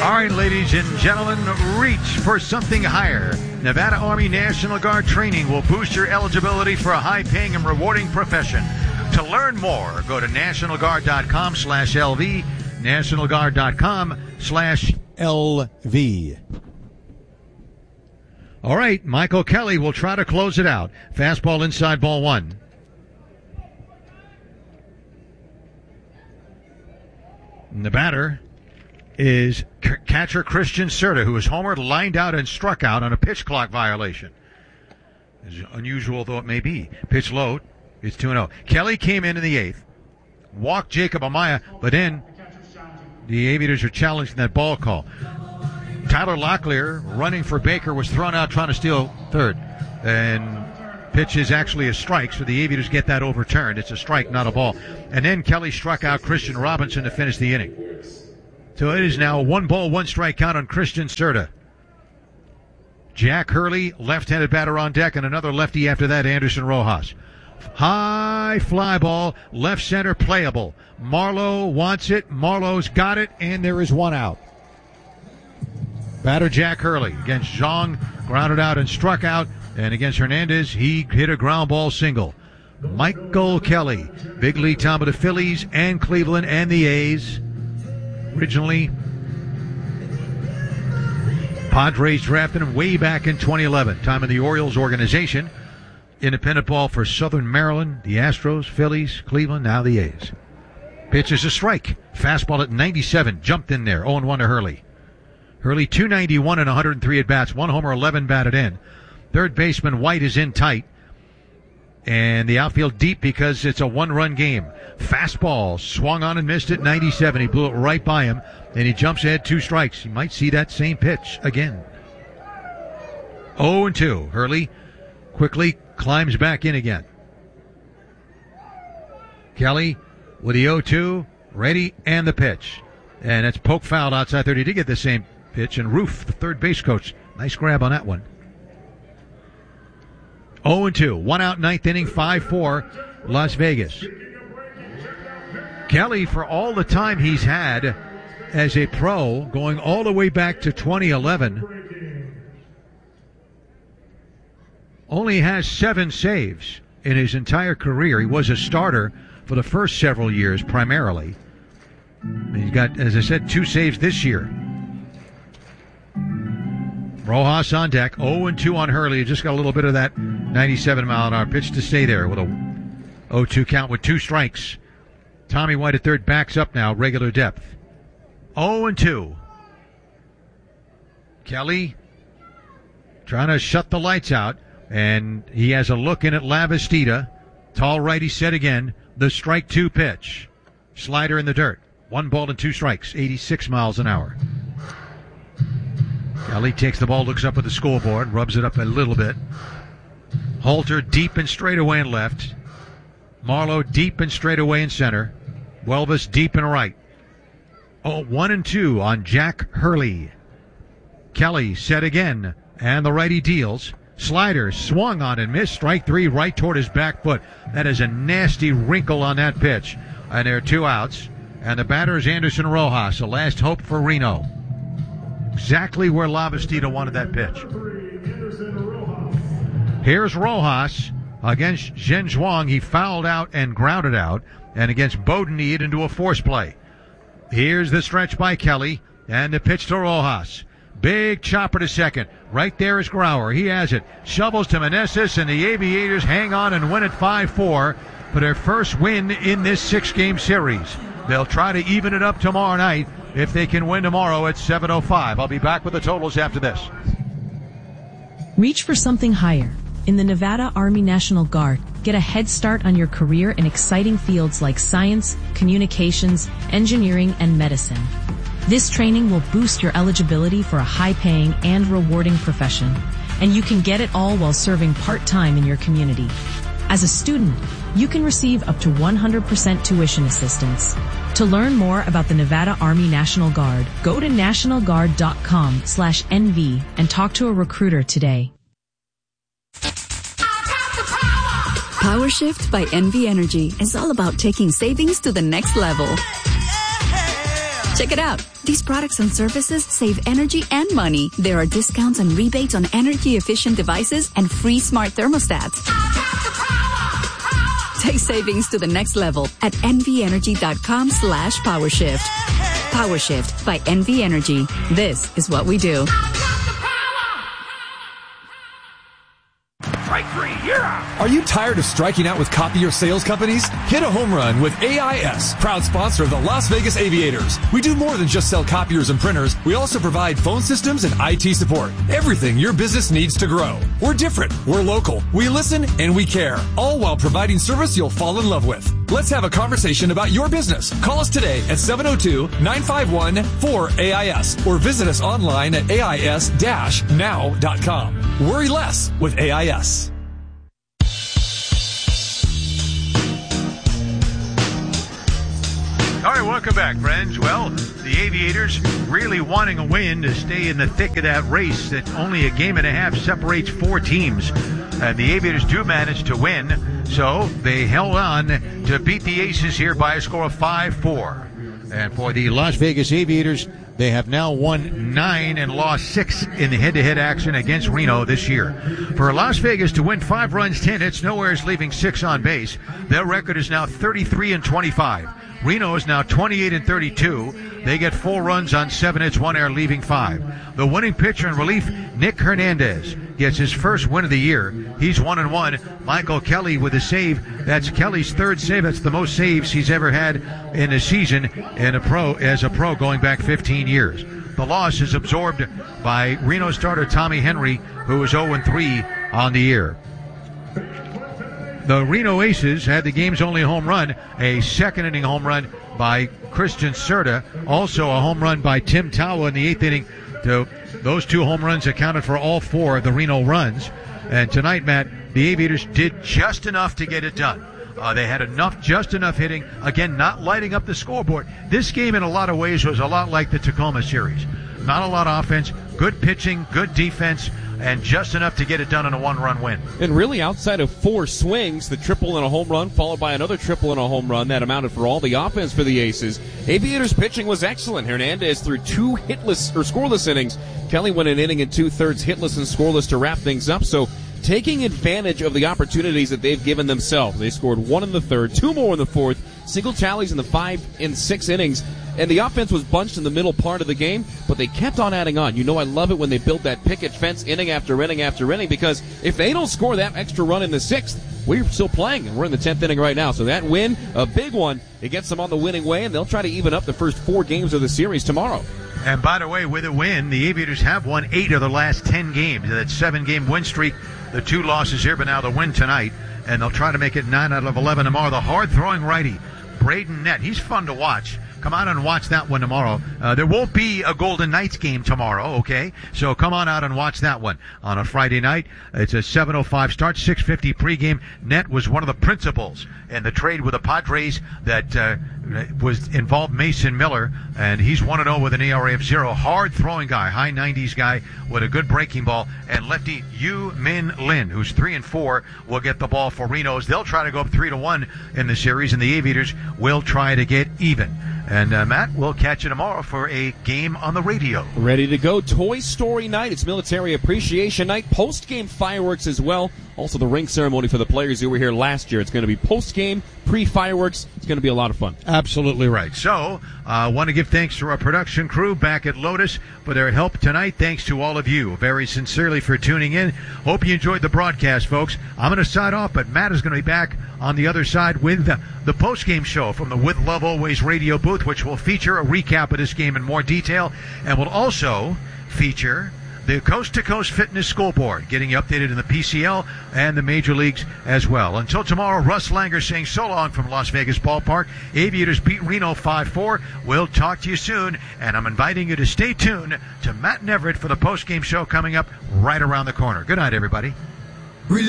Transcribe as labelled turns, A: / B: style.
A: All right, ladies and gentlemen, reach for something higher. Nevada Army National Guard training will boost your eligibility for a high-paying and rewarding profession. To learn more, go to nationalguard.com/LV, nationalguard.com/LV. All right, Michael Kelly will try to close it out. Fastball inside, ball one. And the batter is catcher Christian Serta, who was homered, lined out, and struck out on a pitch clock violation. As unusual though it may be. Pitch low. It's 2-0. Kelly came in the eighth, walked Jacob Amaya, but then the Aviators are challenging that ball call. Tyler Locklear, running for Baker, was thrown out trying to steal third. And pitch is actually a strike, so the Aviators get that overturned. It's a strike, not a ball. And then Kelly struck out Christian Robinson to finish the inning. So it is now a 1-ball, 1-strike count on Christian Serta. Jack Hurley, left-handed batter on deck, and another lefty after that, Anderson Rojas. High fly ball, left center, playable. Marlowe wants it. Marlowe's got it, and there is one out. Batter Jack Hurley against Zhang, grounded out and struck out. And against Hernandez, he hit a ground ball single. Michael Kelly, big league time of the Phillies and Cleveland and the A's. Originally, Padres drafted him way back in 2011, time of the Orioles organization. Independent ball for Southern Maryland, the Astros, Phillies, Cleveland, now the A's. Pitch is a strike. Fastball at 97, jumped in there, 0-1 to Hurley. Hurley 291 and 103 at-bats, 1 homer, 11 batted in. Third baseman White is in tight. And the outfield deep because it's a 1-run game. Fastball swung on and missed at 97. He blew it right by him, and he jumps ahead 2 strikes. You might see that same pitch again. 0-2. Hurley quickly climbs back in again. Kelly with the 0-2, ready, and the pitch. And it's poke fouled outside third. He did get the same pitch, and Roof, the third base coach, nice grab on that one. 0-2. 1 out, 9th inning, 5-4, Las Vegas. Kelly, for all the time he's had as a pro, going all the way back to 2011, only has 7 saves in his entire career. He was a starter for the first several years, primarily. He's got, as I said, 2 saves this year. Rojas on deck, 0-2 on Hurley. Just got a little bit of that 97-mile-an-hour pitch to stay there with a 0-2 count with 2 strikes. Tommy White at third backs up now, regular depth. 0-2. Kelly trying to shut the lights out, and he has a look in at Lavastida. Tall righty set again. The strike 2 pitch. Slider in the dirt. 1 ball and 2 strikes, 86 miles an hour. Kelly takes the ball, looks up at the scoreboard, rubs it up a little bit. Halter deep and straight away in left. Marlowe deep and straight away in center. Welvis deep and right. 1-2 on Jack Hurley. Kelly set again, and the righty deals. Slider swung on and missed. Strike 3 right toward his back foot. That is a nasty wrinkle on that pitch. And there are 2 outs. And the batter is Anderson Rojas, the last hope for Reno. Exactly where Lavastida wanted that pitch. Here's Rojas against Zhen Zhuang. He fouled out and grounded out. And against Bowden, he hit into a force play. Here's the stretch by Kelly. And the pitch to Rojas. Big chopper to second. Right there is Grauer. He has it. Shovels to Meneses, and the Aviators hang on and win it 5-4 for their first win in this 6-game series. They'll try to even it up tomorrow night if they can win tomorrow at 7:05. I'll be back with the totals after this.
B: Reach for something higher. In the Nevada Army National Guard, get a head start on your career in exciting fields like science, communications, engineering, and medicine. This training will boost your eligibility for a high-paying and rewarding profession, and you can get it all while serving part-time in your community. As a student, you can receive up to 100% tuition assistance. To learn more about the Nevada Army National Guard, go to nationalguard.com/NV and talk to a recruiter today.
C: Power Shift by NV Energy is all about taking savings to the next level. Check it out. These products and services save energy and money. There are discounts and rebates on energy-efficient devices and free smart thermostats. Take savings to the next level at nvenergy.com/PowerShift. PowerShift by NV Energy. This is what we do.
D: Strike three, you're out. Are you tired of striking out with copier sales companies? Hit a home run with AIS, proud sponsor of the Las Vegas Aviators. We do more than just sell copiers and printers. We also provide phone systems and IT support. Everything your business needs to grow. We're different. We're local. We listen and we care. All while providing service you'll fall in love with. Let's have a conversation about your business. Call us today at 702-951-4AIS or visit us online at AIS-now.com. Worry less with AIS.
A: All right, welcome back, friends. Well, the Aviators really wanting a win to stay in the thick of that race that only a game and a half separates four teams. And the Aviators do manage to win, so they held on to beat the Aces here by a score of 5-4. And for the Las Vegas Aviators, they have now won 9 and lost 6 in the head-to-head action against Reno this year. For Las Vegas to win 5 runs, 10 hits, nowhere is leaving 6 on base. Their record is now 33-25. Reno is now 28-32. They get 4 runs on 7 hits, 1 error, leaving 5. The winning pitcher in relief, Nick Hernandez, gets his first win of the year. He's 1-1. Michael Kelly with a save. That's Kelly's 3rd save. That's the most saves he's ever had in a season as a pro going back 15 years. The loss is absorbed by Reno starter Tommy Henry, who is 0-3 on the year. The Reno Aces had the game's only home run, a second-inning home run by Christian Serta, also a home run by Tim Tawa in the 8th inning. Those 2 home runs accounted for all 4 of the Reno runs. And tonight, Matt, the Aviators did just enough to get it done. They had just enough hitting, again, not lighting up the scoreboard. This game, in a lot of ways, was a lot like the Tacoma series. Not a lot of offense, good pitching, good defense, and just enough to get it done in a 1-run win.
E: And really, outside of 4 swings, the triple and a home run, followed by another triple and a home run, that amounted for all the offense for the Aces. Aviators pitching was excellent. Hernandez threw 2 scoreless innings. Kelly went an inning and 2/3 hitless and scoreless to wrap things up. So taking advantage of the opportunities that they've given themselves. They scored 1 in the 3rd, 2 more in the 4th, single tallies in the 5 and 6 innings. And the offense was bunched in the middle part of the game, but they kept on adding on. You know, I love it when they build that picket fence inning after inning after inning, because if they don't score that extra run in the 6th, we're still playing, and we're in the 10th inning right now. So that win, a big one, it gets them on the winning way, and they'll try to even up the first 4 games of the series tomorrow.
A: And by the way, with a win, the Aviators have won 8 of the last 10 games. That 7-game win streak, the 2 losses here, but now the win tonight, and they'll try to make it 9 out of 11 tomorrow. The hard-throwing righty, Braden Nett, he's fun to watch. Come on and watch that one tomorrow. There won't be a Golden Knights game tomorrow, okay? So come on out and watch that one on a Friday night. It's a 7:05 start, 6:50 pregame. Nett was one of the principals in the trade with the Padres that involved Mason Miller, and he's 1-0 with an ERA of 0. Hard-throwing guy, high 90s guy with a good breaking ball. And lefty Yu Min Lin, who's 3-4, will get the ball for Reno's. They'll try to go up 3-1 in the series, and the Aviators will try to get even. And Matt, we'll catch you tomorrow for a game on the radio.
E: Ready to go. Toy Story night. It's Military Appreciation night. Post-game fireworks as well. Also the ring ceremony for the players who were here last year. It's going to be post-game, pre-fireworks. It's going to be a lot of fun.
A: Absolutely right. So, I want to give thanks to our production crew back at Lotus for their help tonight. Thanks to all of you very sincerely for tuning in. Hope you enjoyed the broadcast, folks. I'm going to sign off, but Matt is going to be back on the other side with the post-game show from the With Love Always radio booth, which will feature a recap of this game in more detail, and will also feature the Coast to Coast Fitness Scoreboard, getting you updated in the PCL and the major leagues as well. Until tomorrow, Russ Langer saying so long from Las Vegas Ballpark. Aviators beat Reno 5-4. We'll talk to you soon, and I'm inviting you to stay tuned to Matt and Everett for the post-game show coming up right around the corner. Good night, everybody.